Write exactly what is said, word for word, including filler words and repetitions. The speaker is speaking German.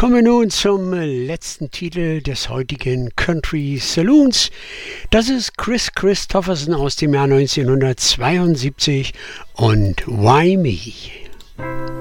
Kommen wir nun zum letzten Titel des heutigen Country Saloons. Das ist Kris Kristofferson aus dem Jahr neunzehnhundertzweiundsiebzig und Why Me?